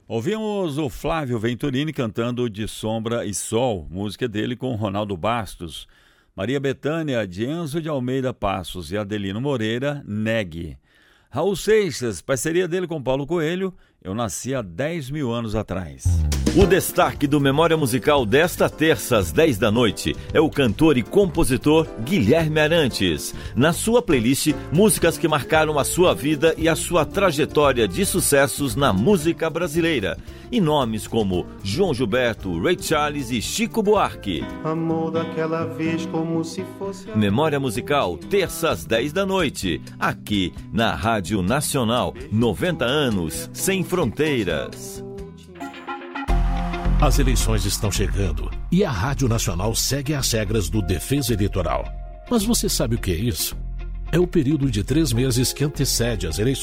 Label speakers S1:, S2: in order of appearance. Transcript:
S1: Ouvimos o Flávio Venturini cantando De Sombra e Sol, música dele com Ronaldo Bastos. Maria Bethânia, de Enzo de Almeida Passos e Adelino Moreira, Negue. Raul Seixas, parceria dele com Paulo Coelho, Eu Nasci há 10 mil anos atrás.
S2: O destaque do Memória Musical desta terça às 10 da noite é o cantor e compositor Guilherme Arantes. Na sua playlist, músicas que marcaram a sua vida e a sua trajetória de sucessos na música brasileira. E nomes como João Gilberto, Ray Charles e Chico Buarque.
S3: Amor daquela vez como se fosse...
S2: Memória Musical, terça às 10 da noite, aqui na Rádio Nacional, 90 anos, sem fronteiras.
S4: As eleições estão chegando e a Rádio Nacional segue as regras do Defesa Eleitoral. Mas você sabe o que é isso? É o período de 3 meses que antecede as eleições